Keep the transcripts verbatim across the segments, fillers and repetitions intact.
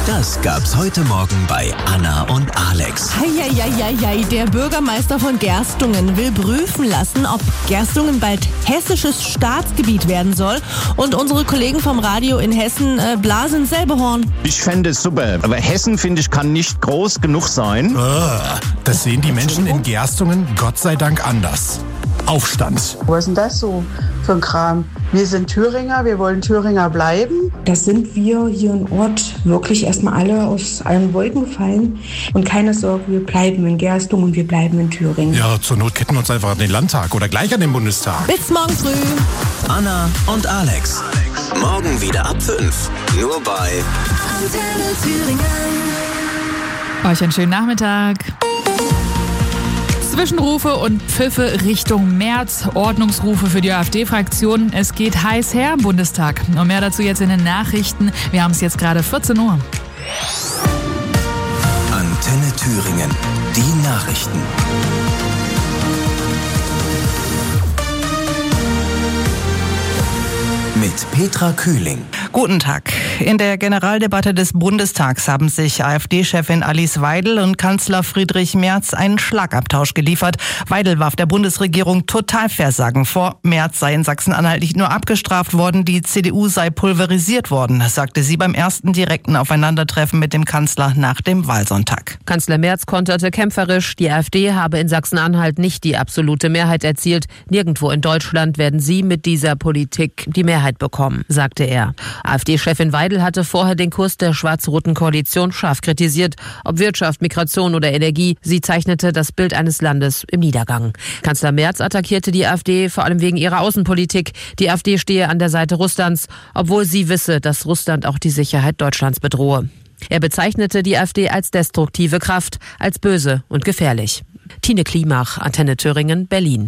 Das gab's heute Morgen bei Anna und Alex. Heieieiei, der Bürgermeister von Gerstungen will prüfen lassen, ob Gerstungen bald hessisches Staatsgebiet werden soll. Und unsere Kollegen vom Radio in Hessen äh, blasen selbe Horn. Ich fände es super, aber Hessen, finde ich, kann nicht groß genug sein. Das sehen die Menschen in Gerstungen Gott sei Dank anders. Aufstand. Was ist denn das so für ein Kram? Wir sind Thüringer, wir wollen Thüringer bleiben. Das sind wir hier im Ort wirklich erstmal alle aus allen Wolken gefallen. Und keine Sorge, wir bleiben in Gerstungen und wir bleiben in Thüringen. Ja, zur Not ketten wir uns einfach an den Landtag oder gleich an den Bundestag. Bis morgen früh. Anna und Alex. Morgen wieder ab fünf. Nur bei Antenne Thüringen. Euch einen schönen Nachmittag. Zwischenrufe und Pfiffe Richtung März, Ordnungsrufe für die AfD-Fraktion. Es geht heiß her im Bundestag. Und mehr dazu jetzt in den Nachrichten. Wir haben es jetzt gerade vierzehn Uhr. Antenne Thüringen. Die Nachrichten. Mit Petra Kühling. Guten Tag. In der Generaldebatte des Bundestags haben sich AfD-Chefin Alice Weidel und Kanzler Friedrich Merz einen Schlagabtausch geliefert. Weidel warf der Bundesregierung Totalversagen vor. Merz sei in Sachsen-Anhalt nicht nur abgestraft worden, die C D U sei pulverisiert worden, sagte sie beim ersten direkten Aufeinandertreffen mit dem Kanzler nach dem Wahlsonntag. Kanzler Merz konterte kämpferisch, die AfD habe in Sachsen-Anhalt nicht die absolute Mehrheit erzielt. Nirgendwo in Deutschland werden sie mit dieser Politik die Mehrheit bekommen, sagte er. AfD-Chefin Weidel hatte vorher den Kurs der schwarz-roten Koalition scharf kritisiert. Ob Wirtschaft, Migration oder Energie, sie zeichnete das Bild eines Landes im Niedergang. Kanzler Merz attackierte die AfD vor allem wegen ihrer Außenpolitik. Die AfD stehe an der Seite Russlands, obwohl sie wisse, dass Russland auch die Sicherheit Deutschlands bedrohe. Er bezeichnete die AfD als destruktive Kraft, als böse und gefährlich. Tine Klimach, Antenne Thüringen, Berlin.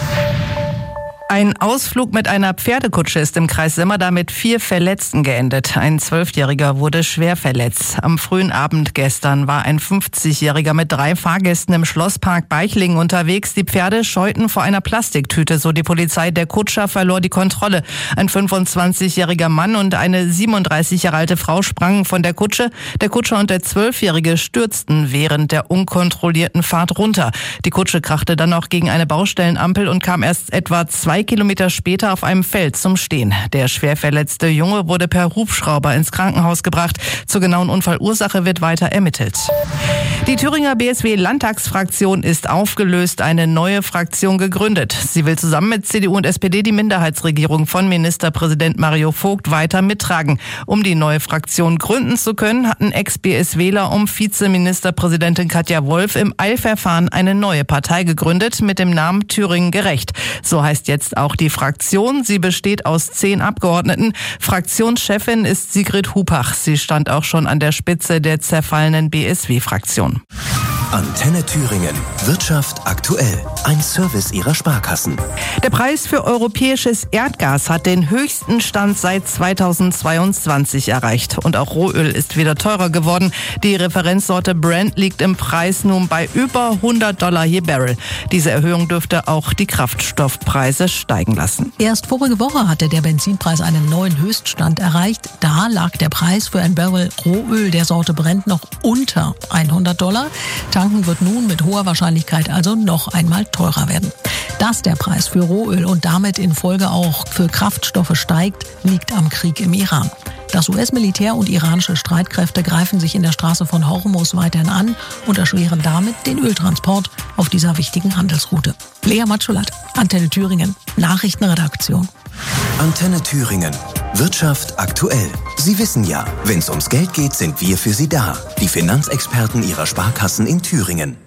Ein Ausflug mit einer Pferdekutsche ist im Kreis Simmerda mit vier Verletzten geendet. Ein Zwölfjähriger wurde schwer verletzt. Am frühen Abend gestern war ein fünfzigjähriger mit drei Fahrgästen im Schlosspark Beichlingen unterwegs. Die Pferde scheuten vor einer Plastiktüte, so die Polizei. Der Kutscher verlor die Kontrolle. Ein fünfundzwanzigjähriger Mann und eine siebenunddreißig Jahre alte Frau sprangen von der Kutsche. Der Kutscher und der Zwölfjährige stürzten während der unkontrollierten Fahrt runter. Die Kutsche krachte dann noch gegen eine Baustellenampel und kam erst etwa zwei Kilometer später auf einem Feld zum Stehen. Der schwer verletzte Junge wurde per Hubschrauber ins Krankenhaus gebracht. Zur genauen Unfallursache wird weiter ermittelt. Die Thüringer B S W-Landtagsfraktion ist aufgelöst, eine neue Fraktion gegründet. Sie will zusammen mit C D U und S P D die Minderheitsregierung von Ministerpräsident Mario Vogt weiter mittragen. Um die neue Fraktion gründen zu können, hatten Ex-B S-Wähler um Vizeministerpräsidentin Katja Wolf im Eilverfahren eine neue Partei gegründet mit dem Namen Thüringen gerecht. So heißt jetzt auch die Fraktion. Sie besteht aus zehn Abgeordneten. Fraktionschefin ist Sigrid Hupach. Sie stand auch schon an der Spitze der zerfallenen B S W-Fraktion. Antenne Thüringen. Wirtschaft aktuell. Ein Service ihrer Sparkassen. Der Preis für europäisches Erdgas hat den höchsten Stand seit zweitausendzweiundzwanzig erreicht. Und auch Rohöl ist wieder teurer geworden. Die Referenzsorte Brent liegt im Preis nun bei über hundert Dollar je Barrel. Diese Erhöhung dürfte auch die Kraftstoffpreise steigen lassen. Erst vorige Woche hatte der Benzinpreis einen neuen Höchststand erreicht. Da lag der Preis für ein Barrel Rohöl der Sorte Brent noch unter hundert Dollar. Tanken wird nun mit hoher Wahrscheinlichkeit also noch einmal teurer werden. Dass der Preis für Rohöl und damit in Folge auch für Kraftstoffe steigt, liegt am Krieg im Iran. Das U S-Militär und iranische Streitkräfte greifen sich in der Straße von Hormuz weiterhin an und erschweren damit den Öltransport auf dieser wichtigen Handelsroute. Lea Matschulat, Antenne Thüringen, Nachrichtenredaktion. Antenne Thüringen. Wirtschaft aktuell. Sie wissen ja, wenn es ums Geld geht, sind wir für Sie da. Die Finanzexperten Ihrer Sparkassen in Thüringen.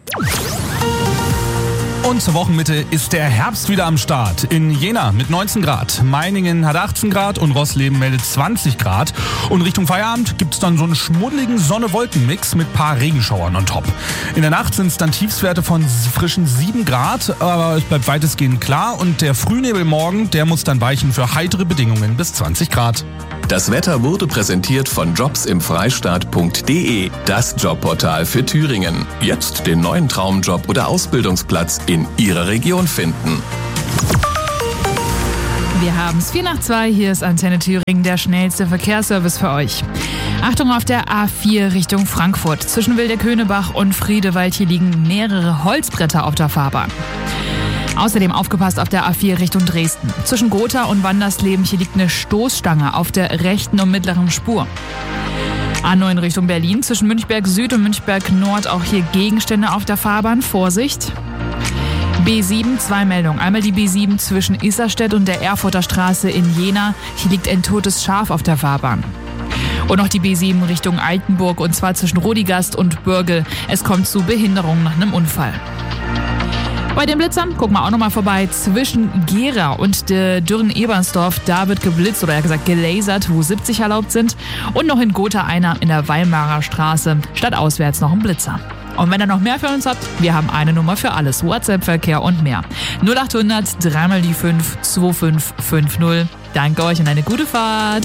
Und zur Wochenmitte ist der Herbst wieder am Start. In Jena mit neunzehn Grad, Meiningen hat achtzehn Grad und Rossleben meldet zwanzig Grad. Und Richtung Feierabend gibt es dann so einen schmuddeligen Sonne-Wolken-Mix mit paar Regenschauern on top. In der Nacht sind es dann Tiefstwerte von frischen sieben Grad, aber es bleibt weitestgehend klar. Und der Frühnebel morgen, der muss dann weichen für heitere Bedingungen bis zwanzig Grad. Das Wetter wurde präsentiert von jobsimfreistaat punkt de, das Jobportal für Thüringen. Jetzt den neuen Traumjob oder Ausbildungsplatz in Ihrer Region finden. Wir haben es vier nach zwei. Hier ist Antenne Thüringen, der schnellste Verkehrsservice für euch. Achtung auf der A vier Richtung Frankfurt. Zwischen Wildeköhnebach und Friedewald hier liegen mehrere Holzbretter auf der Fahrbahn. Außerdem aufgepasst auf der A vier Richtung Dresden. Zwischen Gotha und Wandersleben hier liegt eine Stoßstange auf der rechten und mittleren Spur. A neun Richtung Berlin. Zwischen Münchberg Süd und Münchberg Nord auch hier Gegenstände auf der Fahrbahn. Vorsicht! B sieben, zwei Meldungen. Einmal die B sieben zwischen Isserstedt und der Erfurter Straße in Jena. Hier liegt ein totes Schaf auf der Fahrbahn. Und noch die B sieben Richtung Altenburg und zwar zwischen Rodigast und Bürgel. Es kommt zu Behinderungen nach einem Unfall. Bei den Blitzern gucken wir auch nochmal vorbei. Zwischen Gera und der Dürren-Ebersdorf, da wird geblitzt oder eher gesagt gelasert, wo siebzig erlaubt sind. Und noch in Gotha einer in der Weimarer Straße. Stadtauswärts noch ein Blitzer. Und wenn ihr noch mehr für uns habt, wir haben eine Nummer für alles. WhatsApp-Verkehr und mehr. null achthundert, dreimal die fünf, zwei fünf fünf null. Danke euch und eine gute Fahrt.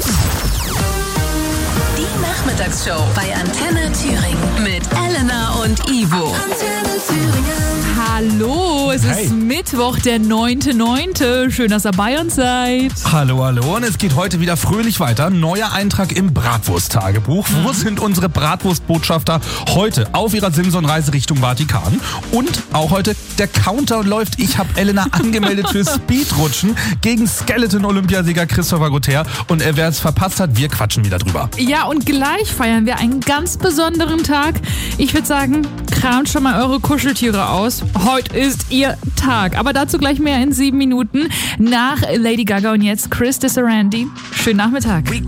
Die Nachmittagsshow bei Antenne Thüringen mit Elena und Ivo. Antenne Thüringen. Hallo, es Hey. ist Mittwoch, der neunte neunte Schön, dass ihr bei uns seid. Hallo, hallo. Und es geht heute wieder fröhlich weiter. Neuer Eintrag im Bratwurst-Tagebuch. Wo sind unsere Bratwurstbotschafter heute auf ihrer Simson-Reise Richtung Vatikan? Und auch heute der Countdown läuft. Ich habe Elena angemeldet für Speedrutschen gegen Skeleton-Olympiasieger Christopher Gauthier. Und äh, wer es verpasst hat, wir quatschen wieder drüber. Ja, und gleich feiern wir einen ganz besonderen Tag. Ich würde sagen, kramt schon mal eure Kuscheltiere aus. Heute ist ihr Tag. Aber dazu gleich mehr in sieben Minuten nach Lady Gaga und jetzt Chris Desarandi. Schönen Nachmittag.